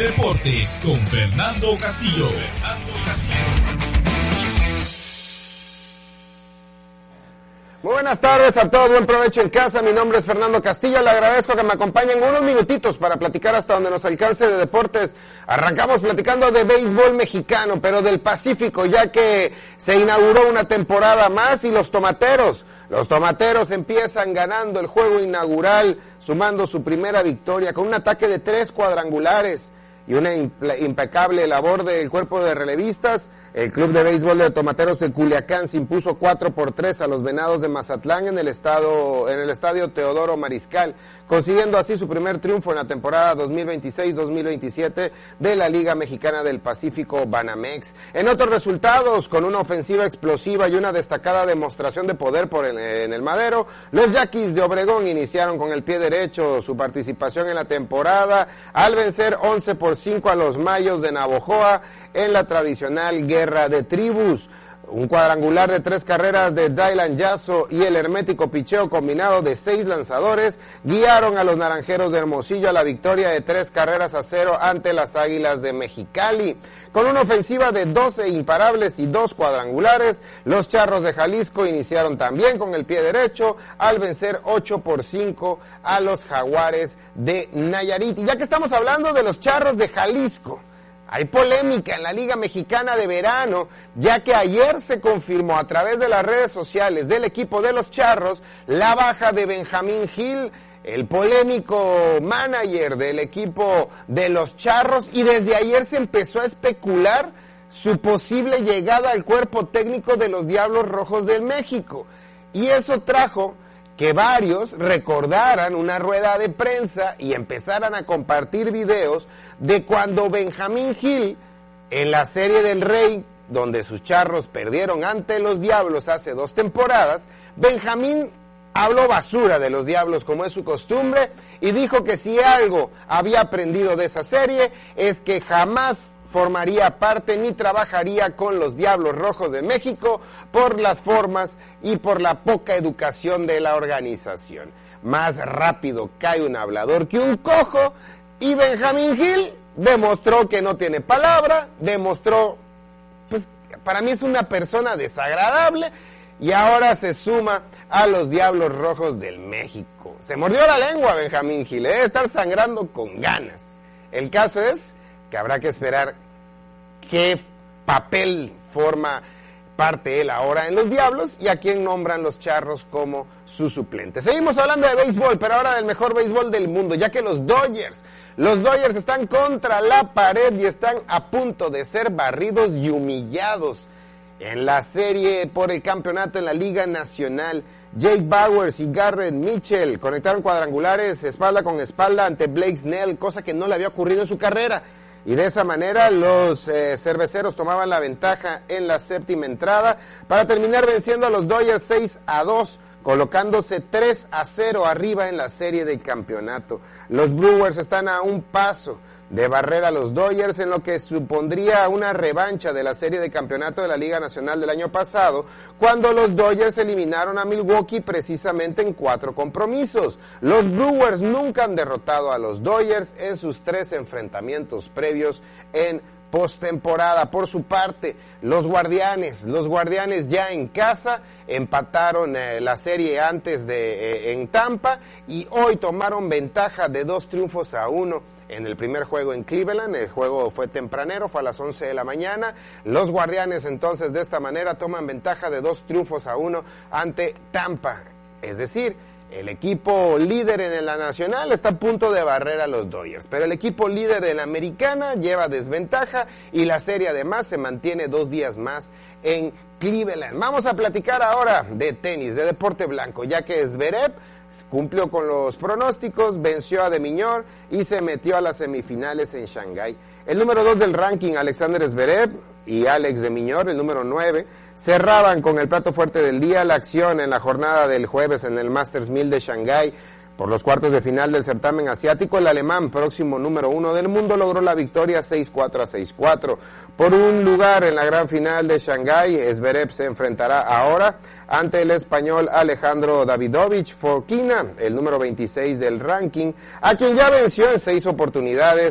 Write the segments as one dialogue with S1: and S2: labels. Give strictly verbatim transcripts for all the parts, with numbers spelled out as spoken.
S1: Deportes con Fernando Castillo. Fernando Castillo.
S2: Muy buenas tardes a todos, buen provecho en casa. Mi nombre es Fernando Castillo, le agradezco que me acompañen unos minutitos para platicar hasta donde nos alcance de deportes. Arrancamos platicando de béisbol mexicano, pero del Pacífico, ya que se inauguró una temporada más y los tomateros, los tomateros empiezan ganando el juego inaugural, sumando su primera victoria con un ataque de tres cuadrangulares y una impecable labor del cuerpo de relevistas. El Club de Béisbol de Tomateros de Culiacán se impuso cuatro por tres a los Venados de Mazatlán en el estado, en el estadio Teodoro Mariscal, consiguiendo así su primer triunfo en la temporada dos mil veintiséis dos mil veintisiete de la Liga Mexicana del Pacífico Banamex. En otros resultados, con una ofensiva explosiva y una destacada demostración de poder por el, en el Madero, los Yaquis de Obregón iniciaron con el pie derecho su participación en la temporada al vencer once por cinco a los Mayos de Navojoa en la tradicional guerra de tribus. Un cuadrangular de tres carreras de Dylan Yasso y el hermético picheo combinado de seis lanzadores guiaron a los Naranjeros de Hermosillo a la victoria de tres carreras a cero ante las Águilas de Mexicali. Con una ofensiva de doce imparables y dos cuadrangulares, los Charros de Jalisco iniciaron también con el pie derecho al vencer ocho por cinco a los Jaguares de Nayarit. Y ya que estamos hablando de los Charros de Jalisco, hay polémica en la Liga Mexicana de Verano, ya que ayer se confirmó a través de las redes sociales del equipo de los Charros la baja de Benjamín Gil, el polémico manager del equipo de los Charros, y desde ayer se empezó a especular su posible llegada al cuerpo técnico de los Diablos Rojos del México. Y eso trajo que varios recordaran una rueda de prensa y empezaran a compartir videos de cuando Benjamín Gil, en la Serie del Rey, donde sus Charros perdieron ante los Diablos hace dos temporadas, Benjamín habló basura de los Diablos como es su costumbre y dijo que si algo había aprendido de esa serie es que jamás formaría parte ni trabajaría con los Diablos Rojos de México por las formas y por la poca educación de la organización. Más rápido cae un hablador que un cojo, y Benjamín Gil demostró que no tiene palabra, demostró, pues para mí es una persona desagradable, y ahora se suma a los Diablos Rojos del México. Se mordió la lengua Benjamín Gil, debe estar sangrando con ganas. El caso es que habrá que esperar qué papel forma parte él ahora en los Diablos y a quién nombran los Charros como su suplente. Seguimos hablando de béisbol, pero ahora del mejor béisbol del mundo, ya que los Dodgers, los Dodgers están contra la pared y están a punto de ser barridos y humillados en la serie por el campeonato en la Liga Nacional. Jake Bauers y Garrett Mitchell conectaron cuadrangulares espalda con espalda ante Blake Snell, cosa que no le había ocurrido en su carrera. Y de esa manera los eh, cerveceros tomaban la ventaja en la séptima entrada para terminar venciendo a los Dodgers seis a dos, colocándose tres a cero arriba en la serie del campeonato. Los Brewers están a un paso de barrer a los Dodgers en lo que supondría una revancha de la serie de campeonato de la Liga Nacional del año pasado, cuando los Dodgers eliminaron a Milwaukee precisamente en cuatro compromisos. Los Brewers nunca han derrotado a los Dodgers en sus tres enfrentamientos previos en postemporada. Por su parte, los Guardianes, los Guardianes ya en casa empataron eh, la serie antes de eh, en Tampa y hoy tomaron ventaja de dos triunfos a uno en el primer juego en Cleveland. El juego fue tempranero, fue a las once de la mañana. Los Guardianes entonces de esta manera toman ventaja de dos triunfos a uno ante Tampa. Es decir, el equipo líder en la nacional está a punto de barrer a los Dodgers, pero el equipo líder en la americana lleva desventaja y la serie además se mantiene dos días más en Cleveland. Vamos a platicar ahora de tenis, de deporte blanco, ya que Zverev cumplió con los pronósticos, venció a De Minaur y se metió a las semifinales en Shanghái. El número dos del ranking, Alexander Zverev, y Alex De Minaur, el número nueve, cerraban con el plato fuerte del día la acción en la jornada del jueves en el Masters mil de Shanghái. Por los cuartos de final del certamen asiático, el alemán, próximo número uno del mundo, logró la victoria seis cuatro a seis cuatro. Por un lugar en la gran final de Shanghái, Zverev se enfrentará ahora ante el español Alejandro Davidovich Fokina, el número veintiséis del ranking, a quien ya venció en seis oportunidades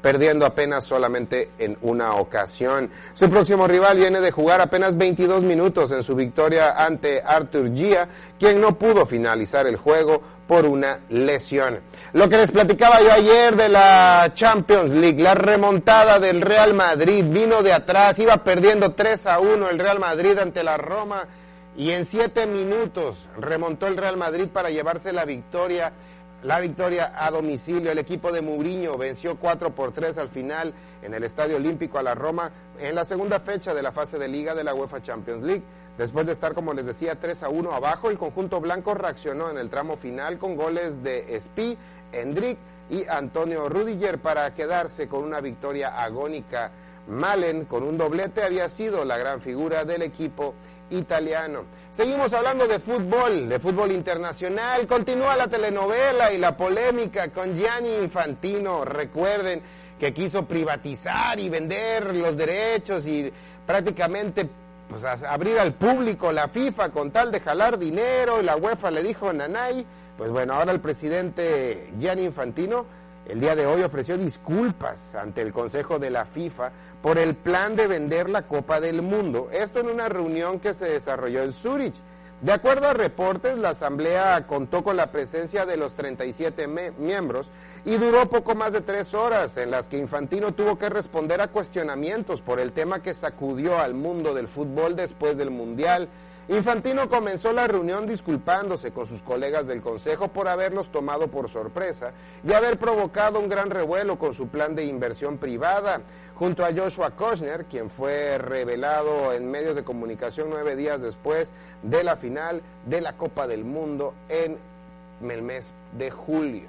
S2: perdiendo apenas solamente en una ocasión. Su próximo rival viene de jugar apenas veintidós minutos en su victoria ante Arthur Gia, quien no pudo finalizar el juego por una lesión. Lo que les platicaba yo ayer de la Champions League, la remontada del Real Madrid, vino de atrás, iba perdiendo tres a uno el Real Madrid ante la Roma, y en siete minutos remontó el Real Madrid para llevarse la victoria, la victoria a domicilio. El equipo de Mourinho venció cuatro por tres al final en el Estadio Olímpico a la Roma en la segunda fecha de la fase de liga de la UEFA Champions League. Después de estar, como les decía, tres a uno abajo, el conjunto blanco reaccionó en el tramo final con goles de Spi, Endrick y Antonio Rudiger para quedarse con una victoria agónica. Malen, con un doblete, había sido la gran figura del equipo italiano. Seguimos hablando de fútbol, de fútbol internacional. Continúa la telenovela y la polémica con Gianni Infantino. Recuerden que quiso privatizar y vender los derechos y prácticamente pues abrir al público la FIFA con tal de jalar dinero, y la UEFA le dijo nanay. Pues bueno, ahora el presidente Gianni Infantino el día de hoy ofreció disculpas ante el Consejo de la FIFA por el plan de vender la Copa del Mundo. Esto en una reunión que se desarrolló en Zúrich. De acuerdo a reportes, la asamblea contó con la presencia de los treinta y siete me- miembros y duró poco más de tres horas, en las que Infantino tuvo que responder a cuestionamientos por el tema que sacudió al mundo del fútbol después del Mundial. Infantino comenzó la reunión disculpándose con sus colegas del Consejo por haberlos tomado por sorpresa y haber provocado un gran revuelo con su plan de inversión privada, junto a Joshua Kochner, quien fue revelado en medios de comunicación nueve días después de la final de la Copa del Mundo en el mes de julio.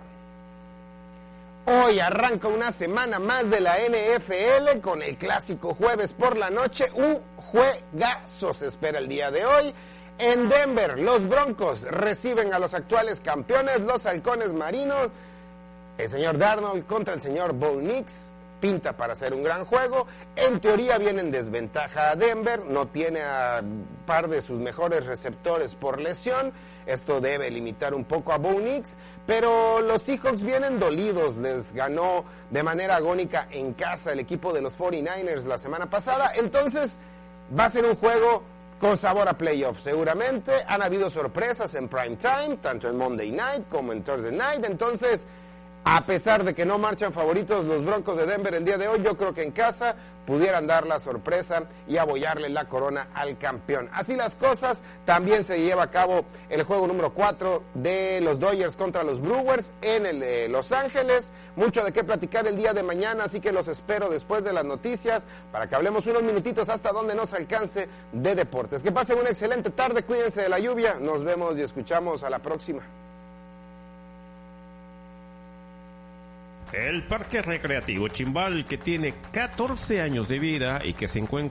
S2: Hoy arranca una semana más de la N F L con el clásico jueves por la noche. Un juegazo se espera el día de hoy. En Denver, los Broncos reciben a los actuales campeones, los Halcones Marinos. El señor Darnold contra el señor Bo Nix. Pinta para hacer un gran juego. En teoría viene en desventaja a Denver. No tiene a par de sus mejores receptores por lesión. Esto debe limitar un poco a Bo Nix, pero los Seahawks vienen dolidos. Les ganó de manera agónica en casa el equipo de los cuarenta y nueve ers la semana pasada. Entonces va a ser un juego con sabor a playoff seguramente. Han habido sorpresas en prime time, tanto en Monday Night como en Thursday Night. Entonces, a pesar de que no marchan favoritos los Broncos de Denver el día de hoy, yo creo que en casa pudieran dar la sorpresa y abollarle la corona al campeón. Así las cosas, también se lleva a cabo el juego número cuatro de los Dodgers contra los Brewers en el, eh, Los Ángeles. Mucho de qué platicar el día de mañana, así que los espero después de las noticias para que hablemos unos minutitos hasta donde nos alcance de deportes. Que pasen una excelente tarde, cuídense de la lluvia, nos vemos y escuchamos a la próxima.
S3: El Parque Recreativo Chimbal, que tiene catorce años de vida y que se encuentra